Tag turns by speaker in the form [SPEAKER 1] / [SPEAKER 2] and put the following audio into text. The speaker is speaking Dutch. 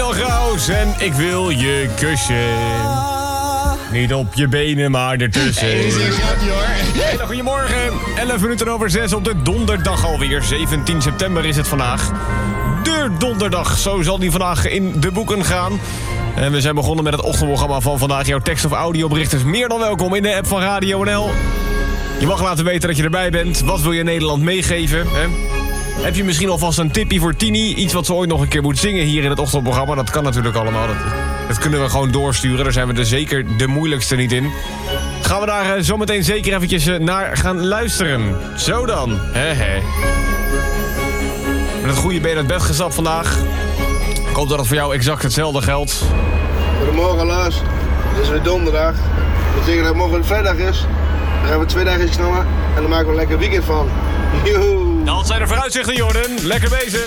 [SPEAKER 1] Michel Graus en ik wil je kussen. Niet op je benen, maar ertussen. Hele goedemorgen. 11 minuten over 6 op de donderdag alweer. 17 september is het vandaag. De donderdag, zo zal die vandaag in de boeken gaan. En we zijn begonnen met het ochtendprogramma van vandaag. Jouw tekst- of audiobericht is meer dan welkom in de app van Radio NL. Je mag laten weten dat je erbij bent. Wat wil je Nederland meegeven? Hè? Heb je misschien alvast een tipje voor Tini? Iets wat ze ooit nog een keer moet zingen hier in het ochtendprogramma? Dat kan natuurlijk allemaal. Dat kunnen we gewoon doorsturen. Daar zijn we er zeker de moeilijkste niet in. Gaan we daar zometeen zeker eventjes naar gaan luisteren. Zo dan. Met het goede been uit bed gestapt vandaag. Ik hoop dat het voor jou exact hetzelfde geldt.
[SPEAKER 2] Goedemorgen Lars. Het is weer donderdag. Dat betekent dat morgen vrijdag is. Dan gaan we 2 dagen knallen en dan maken we een lekker weekend van. Joehoe.
[SPEAKER 1] Dat zijn de vooruitzichten, Jordan. Lekker bezig.